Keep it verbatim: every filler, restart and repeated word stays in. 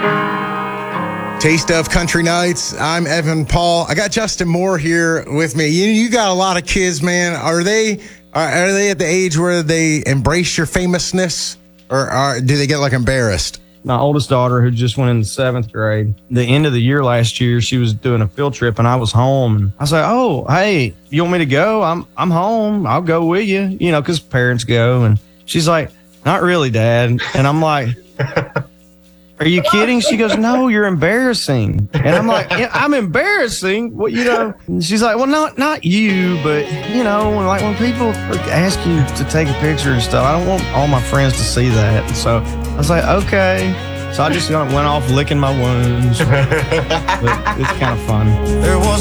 Taste of Country Nights. I'm Evan Paul. I got Justin Moore here with me. You you got a lot of kids, man. Are they are, are they at the age where they embrace your famousness, or are, do they get like embarrassed? My oldest daughter, who just went in the seventh grade, the end of the year last year, she was doing a field trip and I was home. And I was like, "Oh, hey, you want me to go? I'm I'm home. I'll go with you." You know, because parents go. And she's like, "Not really, Dad." And I'm like, "Are you kidding?" She goes, "No, you're embarrassing." And I'm like, yeah, "I'm embarrassing? What, you know?" And she's like, "Well, not not you, but, you know, when, like when people ask you to take a picture and stuff, I don't want all my friends to see that." And so I was like, "Okay." So I just went off licking my wounds. But it's kind of fun. There was